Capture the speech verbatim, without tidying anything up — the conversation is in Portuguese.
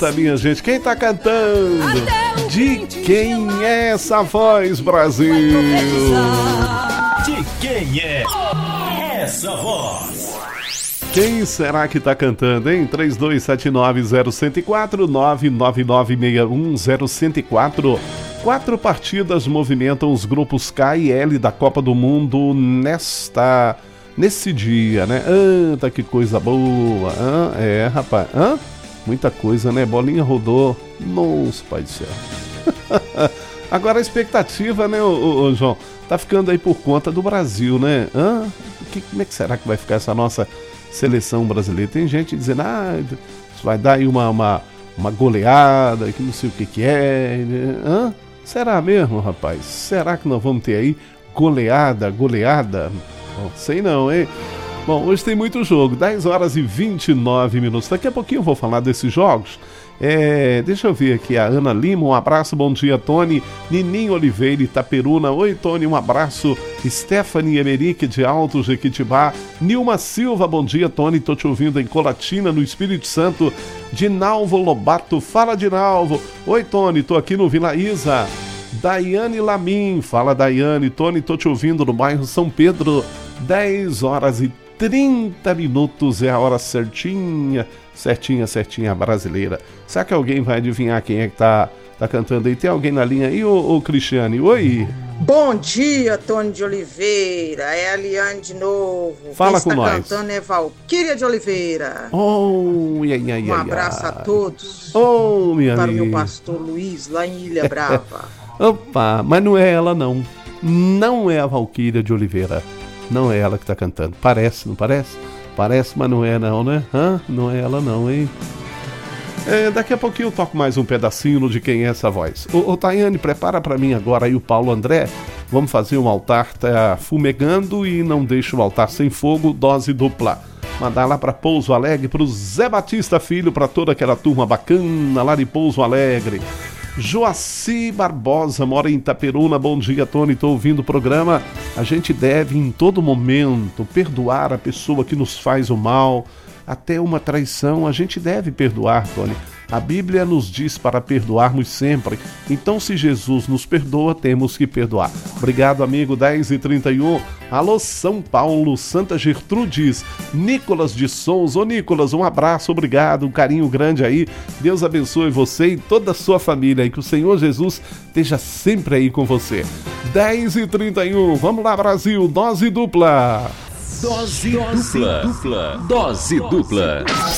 Eita, minha gente, quem tá cantando? De quem é essa voz, Brasil? De quem é essa voz? Quem será que tá cantando, hein? três dois sete nove zero um zero quatro, nove nove nove seis um zero um quatro. Quatro partidas movimentam os grupos K e L da Copa do Mundo nesta... nesse dia, né? Anta, que coisa boa. Ah, é, rapaz. Ah, muita coisa, né? Bolinha rodou. Nossa, pai do céu. Agora a expectativa, né, ô, ô, ô, João? Tá ficando aí por conta do Brasil, né? Ah, que, como é que será que vai ficar essa nossa seleção brasileira? Tem gente dizendo, ah, isso vai dar aí uma, uma, uma goleada, que não sei o que que é. Né? Ah, será mesmo, rapaz? Será que nós vamos ter aí goleada, goleada? Bom, sei não, hein? Bom, hoje tem muito jogo, dez horas e vinte e nove minutos. Daqui a pouquinho eu vou falar desses jogos. É, deixa eu ver aqui, a Ana Lima, um abraço, bom dia, Tony. Nininho Oliveira, Itaperuna, oi, Tony, um abraço. Stephanie Emerick, de Alto Jequitibá. Nilma Silva, bom dia, Tony, tô te ouvindo em Colatina, no Espírito Santo. Dinalvo Lobato, fala, Dinalvo. Oi, Tony, tô aqui no Vila Isa. Daiane Lamin, fala, Daiane. Tony, tô te ouvindo no bairro São Pedro. dez horas e trinta minutos é a hora certinha, certinha, certinha brasileira. Será que alguém vai adivinhar quem é que tá, tá cantando aí? Tem alguém na linha aí, ô, ô Cristiane? Oi! Bom dia, Tony de Oliveira, é a Liane de novo. Fala quem com está nós. cantando é Valquíria de Oliveira. Oh, ia, ia, ia, um abraço ia. a todos. Oh, minha para o meu amiga. pastor Luiz, lá em Ilha Brava. Opa, mas não é ela não. Não é a Valquíria de Oliveira. Não é ela que tá cantando. Parece, não parece? Parece, mas não é não, né? Hã? Não é ela não, hein? É, daqui a pouquinho eu toco mais um pedacinho no De Quem É Essa Voz. Ô, ô Tayane, prepara pra mim agora aí o Paulo André. Vamos fazer um altar, tá fumegando e não deixa o altar sem fogo, dose dupla. Mandar lá pra Pouso Alegre, pro Zé Batista Filho, pra toda aquela turma bacana lá de Pouso Alegre. Joaci Barbosa, mora em Itaperuna. Bom dia, Tony, tô ouvindo o programa. A gente deve em todo momento perdoar a pessoa que nos faz o mal, até uma traição. A gente deve perdoar, Tony. A Bíblia nos diz para perdoarmos sempre. Então, se Jesus nos perdoa, temos que perdoar. Obrigado, amigo. dez e trinta e um. Alô, São Paulo, Santa Gertrudes, Nicolas de Souza. Ô, Nicolas, um abraço, obrigado, um carinho grande aí. Deus abençoe você e toda a sua família. E que o Senhor Jesus esteja sempre aí com você. dez e trinta e um. Vamos lá, Brasil. Dose dupla. Dose, Dose dupla. dupla. Dose dupla.